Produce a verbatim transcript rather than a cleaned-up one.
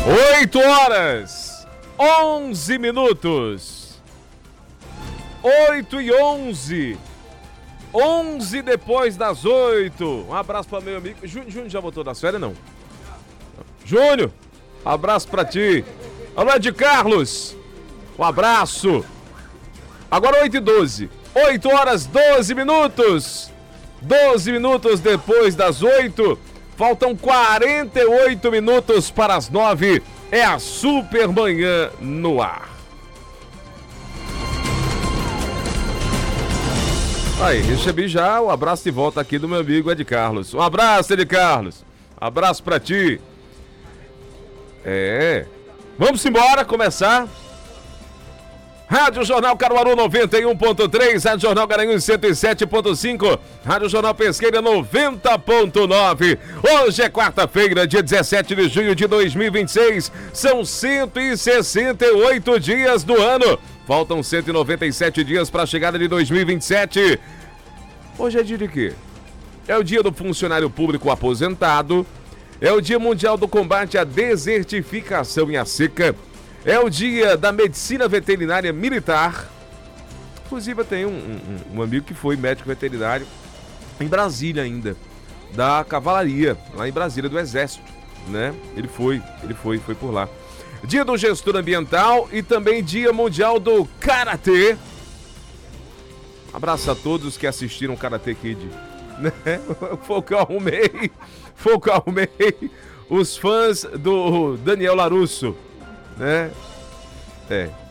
oito horas, onze minutos. oito e onze. onze depois das oito. Um abraço para meu amigo. Júnior, Júnior já voltou das férias, não? Júnior, abraço para ti. Alô, Ed Carlos. Um abraço. Agora oito e doze. oito horas, doze minutos. doze minutos depois das oito. Faltam quarenta e oito minutos para as nove. É a Supermanhã no ar. Aí, recebi já o abraço de volta aqui do meu amigo Ed Carlos. Um abraço, Ed Carlos. Abraço pra ti. É. Vamos embora, começar. Rádio Jornal Caruaru noventa e um ponto três, Rádio Jornal Garanhuns cento e sete ponto cinco, Rádio Jornal Pesqueira noventa ponto nove. Hoje é quarta-feira, dia dezessete de junho de dois mil e vinte e seis. São cento e sessenta e oito dias do ano. Faltam cento e noventa e sete dias para a chegada de dois mil e vinte e sete. Hoje é dia de quê? É o dia do funcionário público aposentado. É o dia mundial do combate à desertificação e à seca. É o dia da medicina veterinária militar. Inclusive eu tenho um, um, um amigo que foi médico veterinário em Brasília ainda, da cavalaria, lá em Brasília, do Exército, né? Ele foi, ele foi, foi por lá. Dia do gestor ambiental e também dia mundial do Karatê. Abraço a todos que assistiram Karate Kid. Né? Foi o que eu arrumei, foi o que eu arrumei. Os fãs do Daniel Larusso, né? É.